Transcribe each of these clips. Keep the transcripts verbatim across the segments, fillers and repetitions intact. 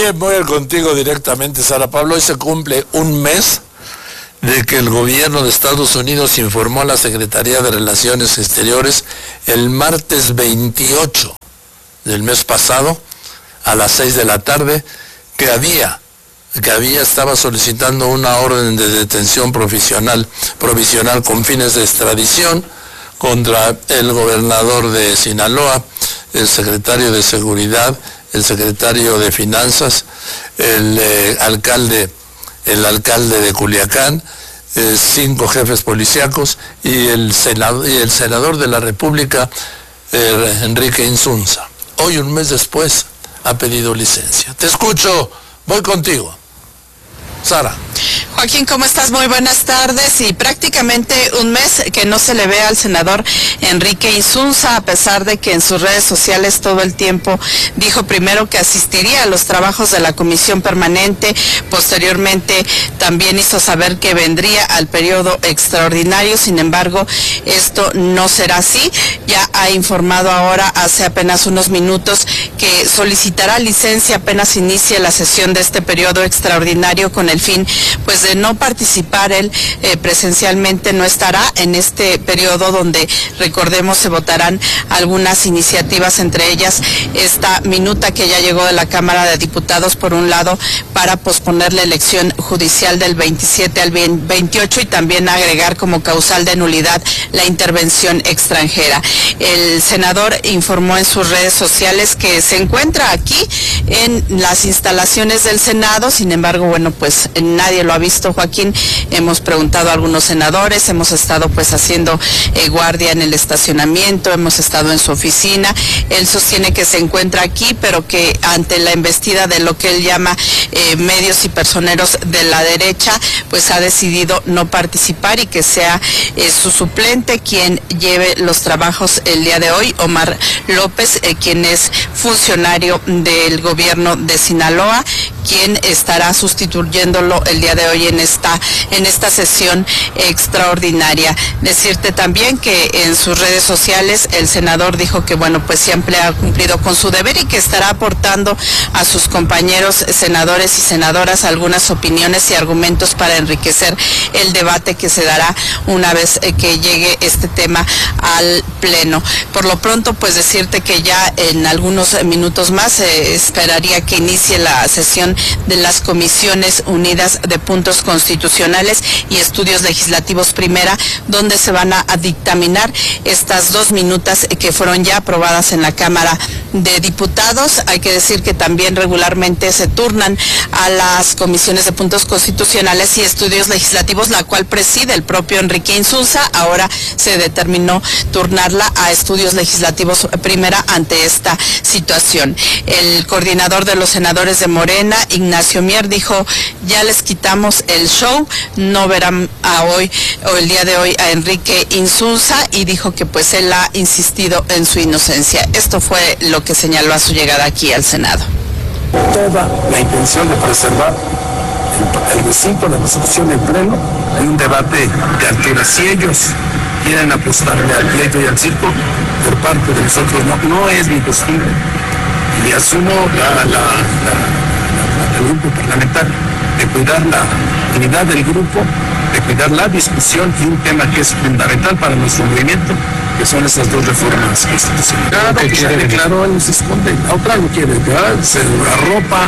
Bien, voy a ir contigo directamente, Sara Pablo. Hoy se cumple un mes de que el gobierno de Estados Unidos informó a la Secretaría de Relaciones Exteriores el martes veintiocho del mes pasado, a las seis de la tarde, que había, que había, estaba solicitando una orden de detención provisional, provisional con fines de extradición contra el gobernador de Sinaloa, el secretario de Seguridad, el secretario de Finanzas, el eh, alcalde, el alcalde de Culiacán, eh, cinco jefes policíacos y el senador, y el senador de la República, eh, Enrique Insunza. Hoy, un mes después, ha pedido licencia. Te escucho, voy contigo. Sara. Joaquín, ¿cómo estás? Muy buenas tardes. Y prácticamente un mes que no se le ve al senador Enrique Insunza, a pesar de que en sus redes sociales todo el tiempo dijo primero que asistiría a los trabajos de la comisión permanente, posteriormente también hizo saber que vendría al periodo extraordinario. Sin embargo, esto no será así. Ya ha informado ahora, hace apenas unos minutos, que solicitará licencia apenas inicie la sesión de este periodo extraordinario, con el fin pues de no participar él eh, presencialmente. No estará en este periodo donde, recordemos, se votarán algunas iniciativas, entre ellas esta minuta que ya llegó de la Cámara de Diputados, por un lado, para posponer la elección judicial del veintisiete al veintiocho, y también agregar como causal de nulidad la intervención extranjera. El senador informó en sus redes sociales que se encuentra aquí en las instalaciones del Senado. Sin embargo, bueno, pues nadie lo ha visto, Joaquín. Hemos preguntado a algunos senadores, hemos estado pues haciendo eh, guardia en el estacionamiento, hemos estado en su oficina. Él sostiene que se encuentra aquí, pero que ante la embestida de lo que él llama eh, medios y personeros de la derecha, pues ha decidido no participar, y que sea eh, su suplente quien lleve los trabajos el día de hoy, Omar López, eh, quien es funcionario del gobierno de Sinaloa, quien estará sustituyéndolo el día de hoy en esta en esta sesión extraordinaria. Decirte también que en sus redes sociales el senador dijo que, bueno, pues siempre ha cumplido con su deber y que estará aportando a sus compañeros senadores y senadoras algunas opiniones y argumentos para enriquecer el debate que se dará una vez que llegue este tema al Pleno. Por lo pronto, pues decirte que ya en algunos minutos más eh, esperaría que inicie la sesión de las Comisiones Unidas de Puntos Constitucionales y Estudios Legislativos Primera, donde se van a, a dictaminar estas dos minutas que fueron ya aprobadas en la Cámara de Diputados. Hay que decir que también regularmente se turnan a las Comisiones de Puntos Constitucionales y Estudios Legislativos, la cual preside el propio Enrique Insunza. Ahora se determinó turnarla a Estudios Legislativos Primera ante esta situación. El coordinador de los senadores de Morena, Ignacio Mier, dijo: ya les quitamos el show, no verán a hoy o el día de hoy a Enrique Insunza, y dijo que pues él ha insistido en su inocencia. Esto fue lo que señaló a su llegada aquí al Senado. Toda la intención de preservar el, el recinto de resolución en pleno. Hay un debate de altura. Si ellos quieren apostarle al pleito y al circo, por parte de nosotros no, no es ni posible. Y asumo la, la, la, la, el grupo parlamentario de cuidar la unidad del grupo, de cuidar la discusión y un tema que es fundamental para nuestro movimiento, que son esas dos reformas constitucionales. Claro, que quiere, claro, él se esconde, la otra no quiere, ¿verdad? Se arropa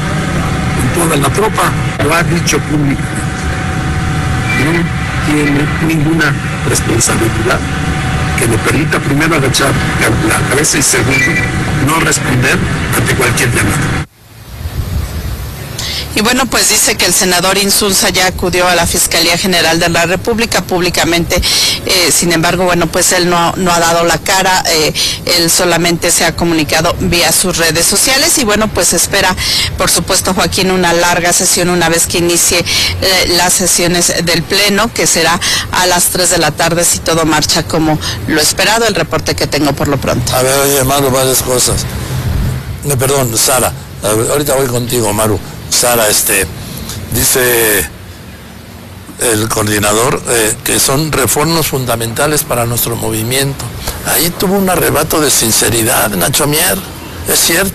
con toda la tropa, lo ha dicho públicamente. No tiene ninguna responsabilidad que le permita, primero, agachar la, la cabeza, y segundo, no responder ante cualquier llamada. Y bueno, pues dice que el senador Insunza ya acudió a la Fiscalía General de la República públicamente. Eh, sin embargo, bueno, pues él no, no ha dado la cara, eh, él solamente se ha comunicado vía sus redes sociales. Y bueno, pues espera, por supuesto, Joaquín, una larga sesión una vez que inicie eh, las sesiones del Pleno, que será a las tres de la tarde, si todo marcha como lo esperado. El reporte que tengo por lo pronto. A ver, oye, Maru, varias cosas. No, perdón, Sara, ahorita voy contigo, Maru. Sara, este, dice el coordinador eh, que son reformas fundamentales para nuestro movimiento. Ahí tuvo un arrebato de sinceridad, Nacho Mier, es cierto.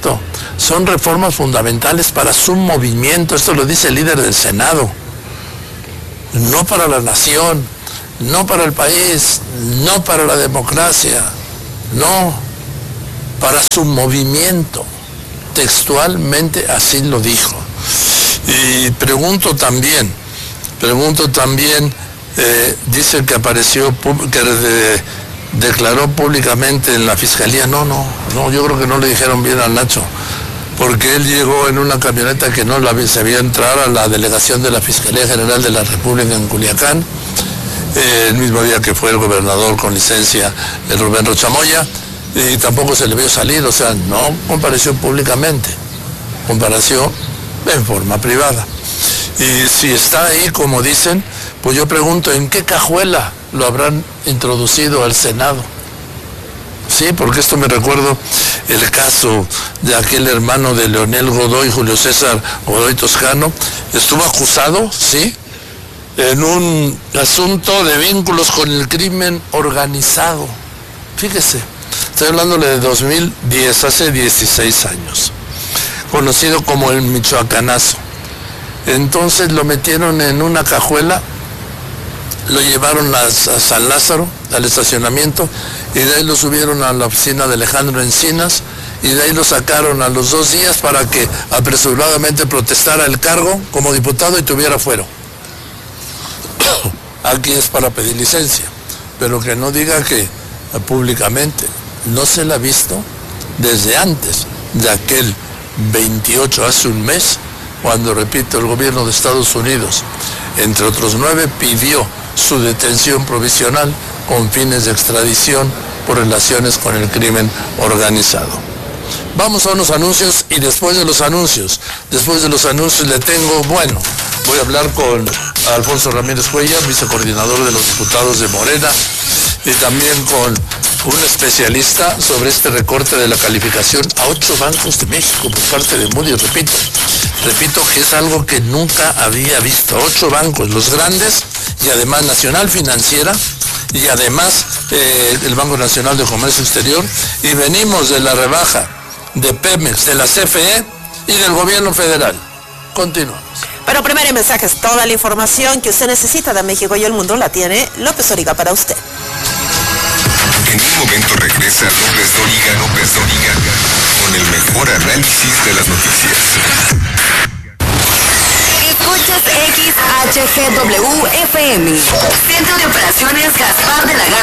son reformas fundamentales para su movimiento, esto lo dice el líder del Senado, no para la nación, no para el país, no para la democracia, no, para su movimiento, textualmente así lo dijo. Y pregunto también, pregunto también, eh, dice que apareció, que de, declaró públicamente en la fiscalía, no, no, no, yo creo que no le dijeron bien al Nacho, porque él llegó en una camioneta que no la sabía entrar a la delegación de la Fiscalía General de la República en Culiacán, eh, el mismo día que fue el gobernador con licencia, el Rubén Rocha Moya, y tampoco se le vio salir, o sea, no compareció públicamente, compareció en forma privada. Y si está ahí, como dicen, pues yo pregunto, ¿en qué cajuela lo habrán introducido al Senado? Sí, porque esto me recuerdo el caso de aquel hermano de Leonel Godoy, Julio César Godoy Toscano, estuvo acusado, sí, en un asunto de vínculos con el crimen organizado. Fíjese, estoy hablándole de dos mil diez, hace dieciséis años, conocido como el Michoacanazo. Entonces lo metieron en una cajuela, lo llevaron a, a San Lázaro, al estacionamiento, y de ahí lo subieron a la oficina de Alejandro Encinas, y de ahí lo sacaron a los dos días para que apresuradamente protestara el cargo como diputado y tuviera fuero. Aquí es para pedir licencia, pero que no diga que públicamente no se la ha visto desde antes de aquel veintiocho, hace un mes, cuando, repito, el gobierno de Estados Unidos, entre otros nueve, pidió su detención provisional con fines de extradición por relaciones con el crimen organizado. Vamos a unos anuncios y después de los anuncios, después de los anuncios le tengo, bueno, voy a hablar con Alfonso Ramírez Cuellar, vicecoordinador de los diputados de Morena, y también con un especialista sobre este recorte de la calificación a ocho bancos de México por parte de Moody's. Repito, repito que es algo que nunca había visto. Ocho bancos, los grandes, y además Nacional Financiera, y además eh, el Banco Nacional de Comercio Exterior, y venimos de la rebaja de Pemex, de la C F E y del gobierno federal. Continuamos. Pero primero en mensajes, toda la información que usted necesita de México y el mundo la tiene López Dóriga para usted. En un momento regresa López Dóriga, López Dóriga, con el mejor análisis de las noticias. Escuchas X H G W F M, Centro de Operaciones Gaspar de la Garza.